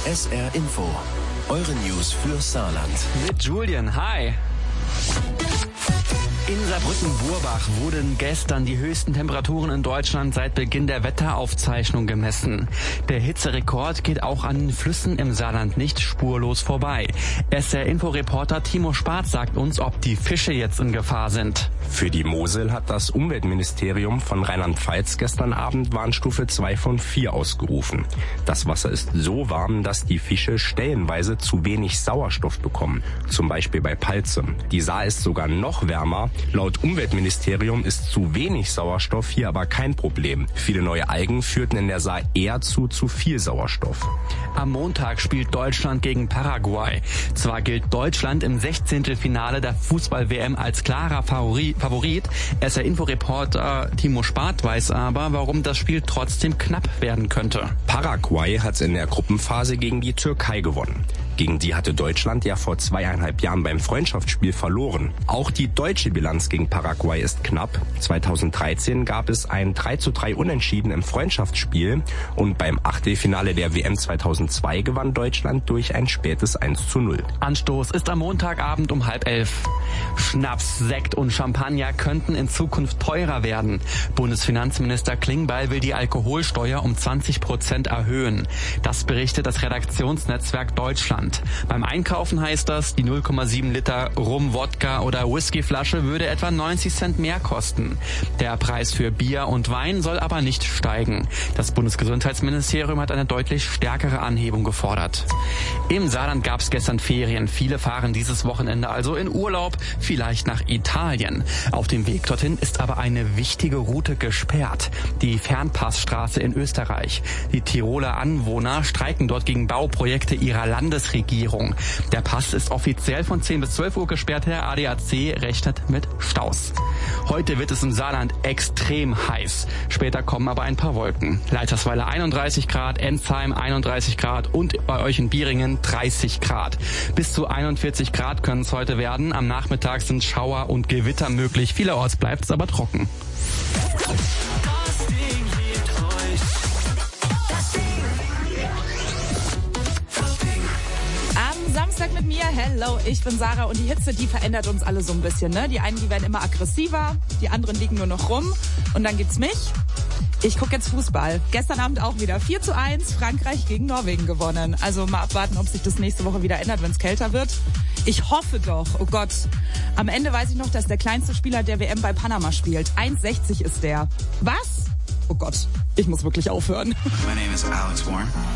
SR Info. Eure News für Saarland. Mit Julian, hi. In Saarbrücken-Burbach wurden gestern die höchsten Temperaturen in Deutschland seit Beginn der Wetteraufzeichnung gemessen. Der Hitzerekord geht auch an den Flüssen im Saarland nicht spurlos vorbei. SR-Info-Reporter Timo Spatz sagt uns, ob die Fische jetzt in Gefahr sind. Für die Mosel hat das Umweltministerium von Rheinland-Pfalz gestern Abend Warnstufe 2 von 4 ausgerufen. Das Wasser ist so warm, dass die Fische stellenweise zu wenig Sauerstoff bekommen. Zum Beispiel bei Palze. Die Saar ist sogar noch wärmer. Laut Umweltministerium ist zu wenig Sauerstoff hier aber kein Problem. Viele neue Algen führten in der Saar eher zu viel Sauerstoff. Am Montag spielt Deutschland gegen Paraguay. Zwar gilt Deutschland im 16. Finale der Fußball-WM als klarer Favorit. SR-Info-Reporter Timo Spatz weiß aber, warum das Spiel trotzdem knapp werden könnte. Paraguay hat in der Gruppenphase gegen die Türkei gewonnen. Gegen die hatte Deutschland ja vor 2,5 Jahren beim Freundschaftsspiel verloren. Auch die deutsche Bilanz gegen Paraguay ist knapp. 2013 gab es ein 3:3 Unentschieden im Freundschaftsspiel und beim Achtelfinale der WM 2002 gewann Deutschland durch ein spätes 1:0. Anstoß ist am Montagabend um 10:30. Schnaps, Sekt und Champagner könnten in Zukunft teurer werden. Bundesfinanzminister Klingbeil will die Alkoholsteuer um 20% erhöhen. Das berichtet das Redaktionsnetzwerk Deutschland. Beim Einkaufen heißt das, die 0,7 Liter Rum, Wodka oder Whiskyflasche würde etwa 90 Cent mehr kosten. Der Preis für Bier und Wein soll aber nicht steigen. Das Bundesgesundheitsministerium hat eine deutlich stärkere Anhebung gefordert. Im Saarland gab es gestern Ferien. Viele fahren dieses Wochenende also in Urlaub, vielleicht nach Italien. Auf dem Weg dorthin ist aber eine wichtige Route gesperrt. Die Fernpassstraße in Österreich. Die Tiroler Anwohner streiken dort gegen Bauprojekte ihrer Landesregierung. Der Pass ist offiziell von 10 bis 12 Uhr gesperrt. Der ADAC rechnet mit Staus. Heute wird es im Saarland extrem heiß. Später kommen aber ein paar Wolken. Leitersweiler 31 Grad, Ensheim 31 Grad und bei euch in Bieringen 30 Grad. Bis zu 41 Grad können es heute werden. Am Nachmittag sind Schauer und Gewitter möglich. Vielerorts bleibt es aber trocken. Samstag mit mir, hello, ich bin Sarah und die Hitze, die verändert uns alle so ein bisschen, ne? Die einen, die werden immer aggressiver, die anderen liegen nur noch rum und dann gibt's mich. Ich gucke jetzt Fußball. Gestern Abend auch wieder 4:1, Frankreich gegen Norwegen gewonnen. Also mal abwarten, ob sich das nächste Woche wieder ändert, wenn es kälter wird. Ich hoffe doch, oh Gott. Am Ende weiß ich noch, dass der kleinste Spieler der WM bei Panama spielt. 1,60 ist der. Was? Oh Gott, ich muss wirklich aufhören. My name is Alex Warren.